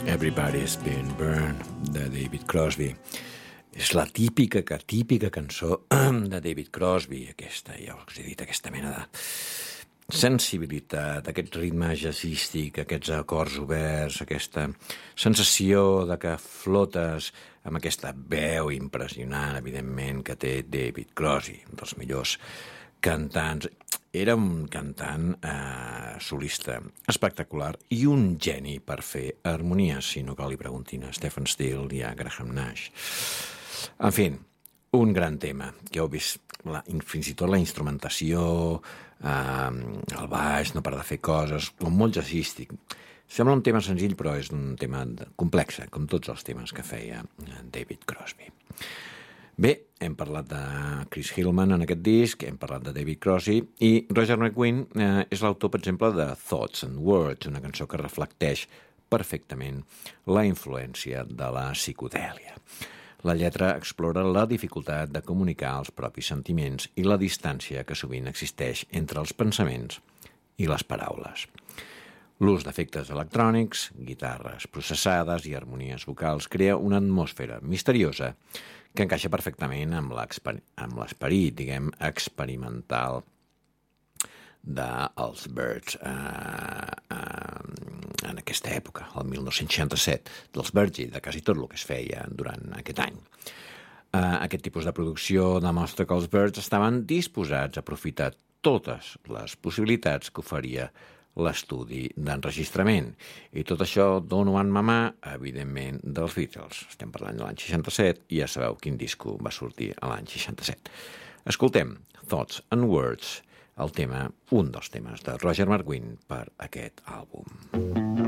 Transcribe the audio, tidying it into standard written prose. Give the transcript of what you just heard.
Everybody's Been Burned, de David Crosby. És la típica cançó de David Crosby, aquesta, ja us he dit, aquesta mena de sensibilitat, aquest ritme jazzístic, aquests acords oberts, aquesta sensació de que flotes amb aquesta veu impressionant, evidentment, que té David Crosby, un dels millors cantants. Era un cantant solista espectacular i un geni per fer harmonies, si no cal li preguntin a Stephen Stills i a Graham Nash. En fi, un gran tema, que heu vist fins i tot la instrumentació, el baix, no para de fer coses, com molt jazzístic. Sembla un tema senzill, però és un tema complex, com tots els temes que feia David Crosby. Bé, hem parlat de Chris Hillman en aquest disc, hem parlat de David Crosby, i Roger McGuinn és l'autor, per exemple, de Thoughts and Words, una cançó que reflecteix perfectament la influència de la psicodèlia. La lletra explora la dificultat de comunicar els propis sentiments i la distància que sovint existeix entre els pensaments i les paraules. L'ús d'efectes electrònics, guitarres processades i harmonies vocals crea una atmosfera misteriosa que encaixa perfectament amb l'esperit, diguem, experimental dels Byrds en aquesta època, el 1967, dels Byrds i de quasi tot el que es feia durant aquest any. Aquest tipus de producció demostra que els Byrds estaven disposats a aprofitar totes les possibilitats que oferia l'estudi d'enregistrament. I tot això d'on ho van mamar, evidentment, dels Beatles. Estem parlant de l'any 67 i ja sabeu quin disco va sortir a l'any 67. Escoltem Thoughts and Words, el tema, un dels temes de Roger McGuinn per aquest àlbum.